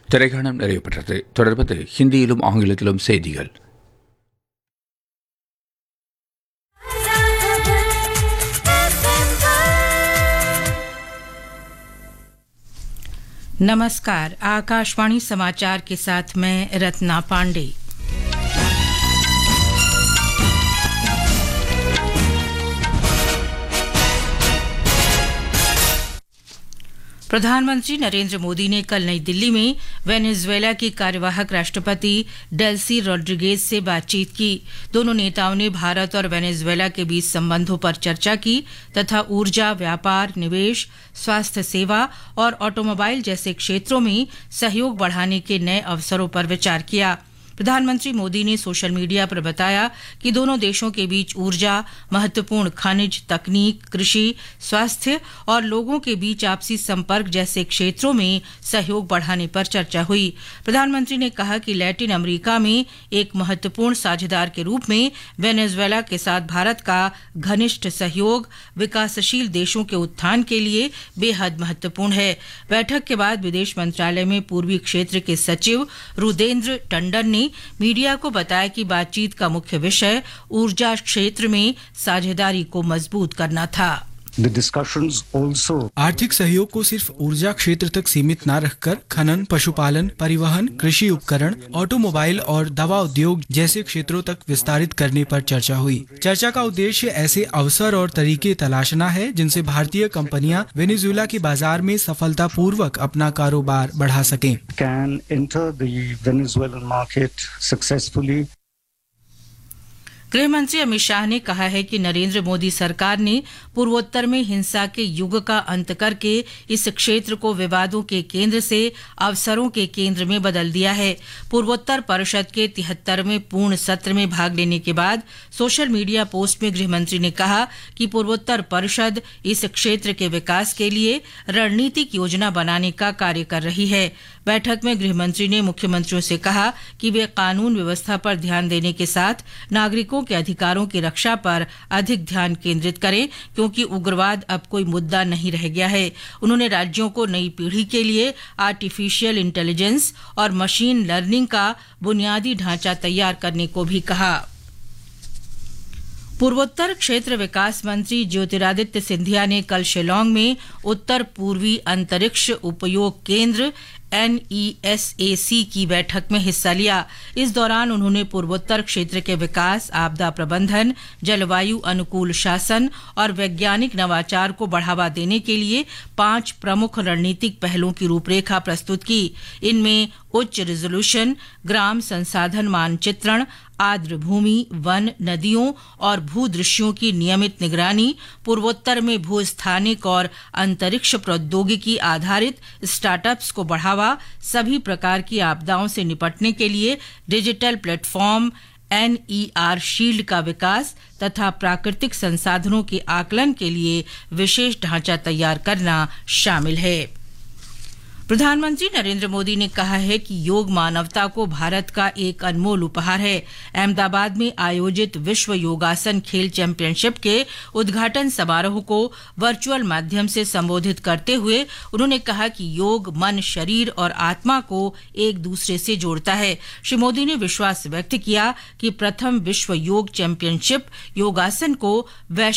திரைக்காணம் நிறைவு பெற்றது. தொடர்பது ஹிந்தியிலும் ஆங்கிலத்திலும் செய்திகள். नमस्कार, आकाशवाणी समाचार के साथ मैं रत्ना पांडे। प्रधानमंत्री नरेंद्र मोदी ने कल नई दिल्ली में वेनेजुएला की कार्यवाहक राष्ट्रपति डेल्सी रोड्रिगेज से बातचीत की। दोनों नेताओं ने भारत और वेनेजुएला के बीच संबंधों पर चर्चा की तथा ऊर्जा, व्यापार, निवेश, स्वास्थ्य सेवा और ऑटोमोबाइल जैसे क्षेत्रों में सहयोग बढ़ाने के नए अवसरों पर विचार किया। प्रधानमंत्री मोदी ने सोशल मीडिया पर बताया कि दोनों देशों के बीच ऊर्जा, महत्वपूर्ण खनिज, तकनीक, कृषि, स्वास्थ्य और लोगों के बीच आपसी संपर्क जैसे क्षेत्रों में सहयोग बढ़ाने पर चर्चा हुई। प्रधानमंत्री ने कहा कि लैटिन अमेरिका में एक महत्वपूर्ण साझेदार के रूप में वेनेजुएला के साथ भारत का घनिष्ठ सहयोग विकासशील देशों के उत्थान के लिए बेहद महत्वपूर्ण है। बैठक के बाद विदेश मंत्रालय में पूर्वी क्षेत्र के सचिव रुदेंद्र टंडन ने मीडिया को बताया कि बातचीत का मुख्य विषय ऊर्जा क्षेत्र में साझेदारी को मजबूत करना था। आर्थिक सहयोग को सिर्फ ऊर्जा क्षेत्र तक सीमित न रखकर खनन, पशुपालन, परिवहन, कृषि उपकरण, ऑटोमोबाइल और दवा उद्योग जैसे क्षेत्रों तक विस्तारित करने पर चर्चा हुई। चर्चा का उद्देश्य ऐसे अवसर और तरीके तलाशना है जिनसे भारतीय कंपनियां वेनेजुएला के बाजार में सफलतापूर्वक अपना कारोबार बढ़ा सकें। गृह मंत्री अमित शाह ने कहा है कि नरेंद्र मोदी सरकार ने पूर्वोत्तर में हिंसा के युग का अंत करके इस क्षेत्र को विवादों के केंद्र से अवसरों के केंद्र में बदल दिया है। पूर्वोत्तर परिषद के 73वें पूर्ण सत्र में भाग लेने के बाद सोशल मीडिया पोस्ट में गृह मंत्री ने कहा कि पूर्वोत्तर परिषद इस क्षेत्र के विकास के लिए रणनीतिक योजना बनाने का कार्य कर रही है। बैठक में गृह मंत्री ने मुख्यमंत्रियों से कहा कि वे कानून व्यवस्था पर ध्यान देने के साथ नागरिकों के अधिकारों की रक्षा पर अधिक ध्यान केंद्रित करें, क्योंकि उग्रवाद अब कोई मुद्दा नहीं रह गया है। उन्होंने राज्यों को नई पीढ़ी के लिए आर्टिफिशियल इंटेलिजेंस और मशीन लर्निंग का बुनियादी ढांचा तैयार करने को भी कहा। पूर्वोत्तर क्षेत्र विकास मंत्री ज्योतिरादित्य सिंधिया ने कल शिलांग में उत्तर पूर्वी अंतरिक्ष उपयोग केंद्र NESAC की बैठक में हिस्सा लिया। इस दौरान उन्होंने पूर्वोत्तर क्षेत्र के विकास, आपदा प्रबंधन, जलवायु अनुकूल शासन और वैज्ञानिक नवाचार को बढ़ावा देने के लिए 5 प्रमुख रणनीतिक पहलों की रूपरेखा प्रस्तुत की। इनमें उच्च रिजोल्यूशन ग्राम संसाधन मानचित्रण, आर्द्र भूमि, वन, नदियों और भूदृश्यों की नियमित निगरानी, पूर्वोत्तर में भूस्थानिक और अंतरिक्ष प्रौद्योगिकी आधारित स्टार्टअप्स को बढ़ावा, सभी प्रकार की आपदाओं से निपटने के लिए डिजिटल प्लेटफॉर्म NER शील्ड का विकास तथा प्राकृतिक संसाधनों के आकलन के लिए विशेष ढांचा तैयार करना शामिल है। प्रधानमंत्री नरेंद्र मोदी ने कहा है कि योग मानवता को भारत का एक अनमोल उपहार है। अहमदाबाद में आयोजित विश्व योगासन खेल चैंपियनशिप के उद्घाटन समारोह को वर्चुअल माध्यम से संबोधित करते हुए उन्होंने कहा कि योग मन, शरीर और आत्मा को एक दूसरे से जोड़ता है। श्री मोदी ने विश्वास व्यक्त किया कि प्रथम विश्व योग चैंपियनशिप योगासन को वैश्विक